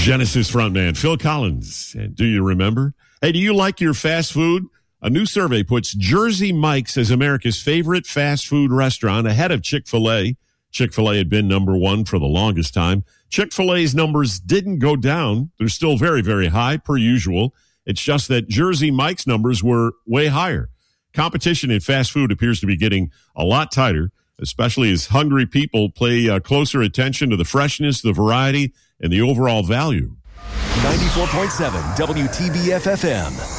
Genesis frontman Phil Collins. And do you remember? Hey, do you like your fast food? A new survey puts Jersey Mike's as America's favorite fast food restaurant ahead of Chick-fil-A. Chick-fil-A had been number one for the longest time. Chick-fil-A's numbers didn't go down. They're still very, very high per usual. It's just that Jersey Mike's numbers were way higher. Competition in fast food appears to be getting a lot tighter, especially as hungry people pay closer attention to the freshness, the variety, and the overall value. 94.7 WTBF-FM.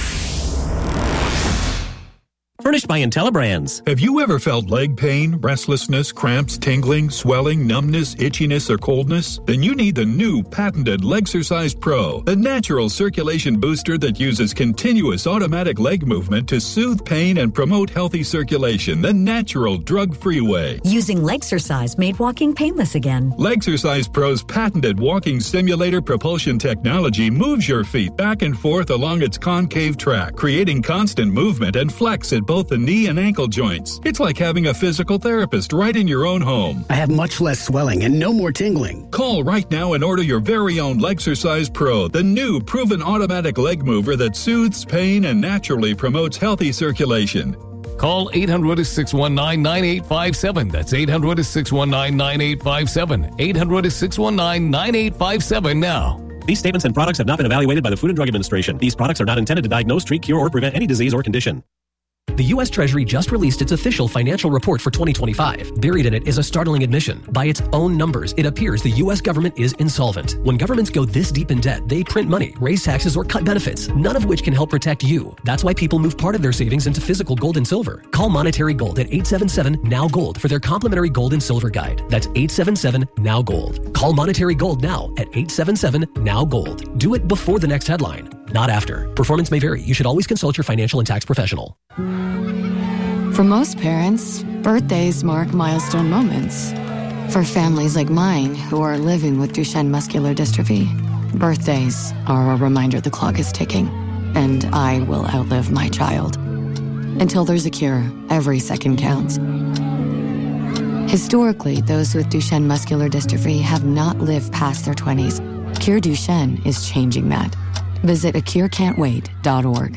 Furnished by IntelliBrands. Have you ever felt leg pain, restlessness, cramps, tingling, swelling, numbness, itchiness, or coldness? Then you need the new patented Legsercise Pro, the natural circulation booster that uses continuous automatic leg movement to soothe pain and promote healthy circulation the natural, drug-free way. Using Legsercise made walking painless again. Legsercise Pro's patented walking simulator propulsion technology moves your feet back and forth along its concave track, creating constant movement and flex at both the knee and ankle joints. It's like having a physical therapist right in your own home. I have much less swelling and no more tingling. Call right now and order your very own Legsercise Pro, the new proven automatic leg mover that soothes pain and naturally promotes healthy circulation. Call 800-619-9857. That's 800-619-9857. 800-619-9857 now. These statements and products have not been evaluated by the Food and Drug Administration. These products are not intended to diagnose, treat, cure, or prevent any disease or condition. The U.S. Treasury just released its official financial report for 2025. Buried in it is a startling admission. By its own numbers, it appears the U.S. government is insolvent. When governments go this deep in debt, they print money, raise taxes, or cut benefits, none of which can help protect you. That's why people move part of their savings into physical gold and silver. Call Monetary Gold at 877-NOW-GOLD for their complimentary gold and silver guide. That's 877-NOW-GOLD. Call Monetary Gold now at 877-NOW-GOLD. Do it before the next headline, not after. Performance may vary. You should always consult your financial and tax professional. For most parents, birthdays mark milestone moments. For families like mine who are living with Duchenne muscular dystrophy, birthdays are a reminder the clock is ticking, and I will outlive my child. Until there's a cure, every second counts. Historically, those with Duchenne muscular dystrophy have not lived past their 20s. Cure Duchenne is changing that. Visit acurecan'twait.org.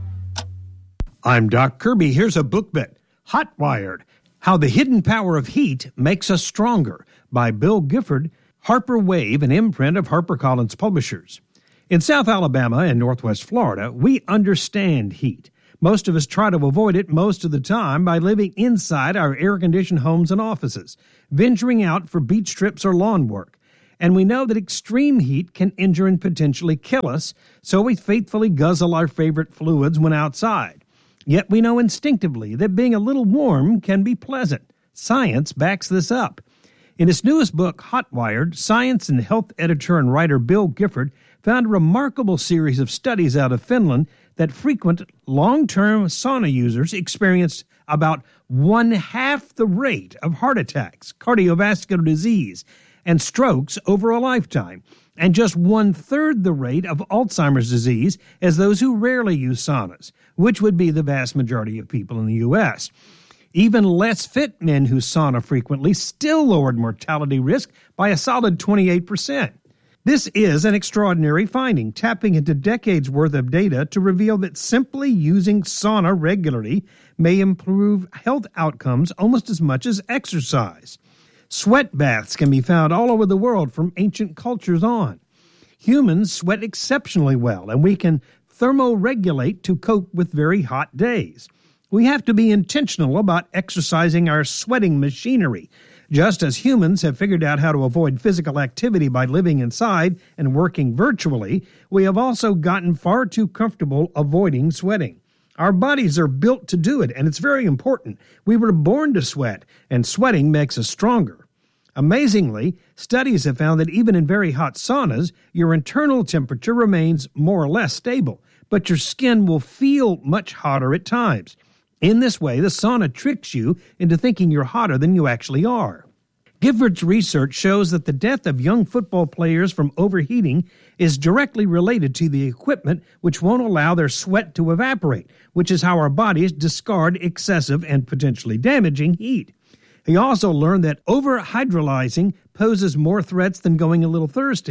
I'm Doc Kirby. Here's a book bit. Hotwired, How the Hidden Power of Heat Makes Us Stronger by Bill Gifford, Harper Wave, an imprint of HarperCollins Publishers. In South Alabama and Northwest Florida, we understand heat. Most of us try to avoid it most of the time by living inside our air-conditioned homes and offices, venturing out for beach trips or lawn work. And we know that extreme heat can injure and potentially kill us, so we faithfully guzzle our favorite fluids when outside. Yet we know instinctively that being a little warm can be pleasant. Science backs this up. In his newest book, Hotwired, science and health editor and writer Bill Gifford found a remarkable series of studies out of Finland that frequent long-term sauna users experienced about 1/2 the rate of heart attacks, cardiovascular disease, and strokes over a lifetime, and just 1/3 the rate of Alzheimer's disease as those who rarely use saunas, which would be the vast majority of people in the U.S. Even less fit men who sauna frequently still lowered mortality risk by a solid 28%. This is an extraordinary finding, tapping into decades' worth of data to reveal that simply using sauna regularly may improve health outcomes almost as much as exercise. Sweat baths can be found all over the world from ancient cultures on. Humans sweat exceptionally well, and we can thermoregulate to cope with very hot days. We have to be intentional about exercising our sweating machinery. Just as humans have figured out how to avoid physical activity by living inside and working virtually, we have also gotten far too comfortable avoiding sweating. Our bodies are built to do it, and it's very important. We were born to sweat, and sweating makes us stronger. Amazingly, studies have found that even in very hot saunas, your internal temperature remains more or less stable, but your skin will feel much hotter at times. In this way, the sauna tricks you into thinking you're hotter than you actually are. Gifford's research shows that the death of young football players from overheating is directly related to the equipment which won't allow their sweat to evaporate, which is how our bodies discard excessive and potentially damaging heat. He also learned that over-hydrolyzing poses more threats than going a little thirsty.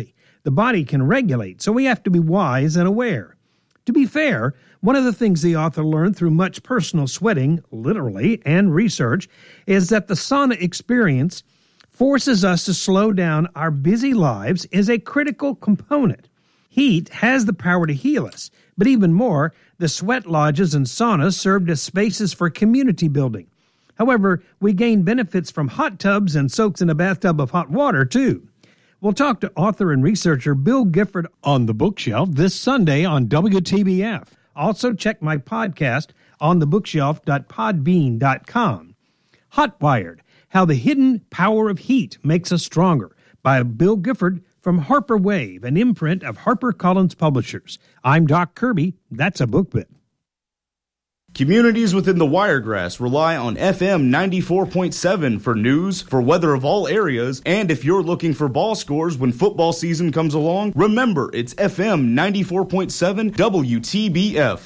the body can regulate, so we have to be wise and aware. To be fair, one of the things the author learned through much personal sweating, literally, and research, is that the sauna experience forces us to slow down our busy lives is a critical component. Heat has the power to heal us, but even more, the sweat lodges and saunas served as spaces for community building. However, we gain benefits from hot tubs and soaks in a bathtub of hot water, too. We'll talk to author and researcher Bill Gifford on The Bookshelf this Sunday on WTBF. Also, check my podcast on thebookshelf.podbean.com. Hotwired, How the Hidden Power of Heat Makes Us Stronger, by Bill Gifford from Harper Wave, an imprint of HarperCollins Publishers. I'm Doc Kirby. That's a book bit. Communities within the Wiregrass rely on FM 94.7 for news, for weather of all areas, and if you're looking for ball scores when football season comes along, remember it's FM 94.7 WTBF.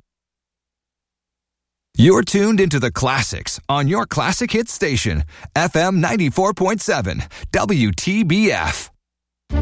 You're tuned into the classics on your classic hit station, FM 94.7 WTBF.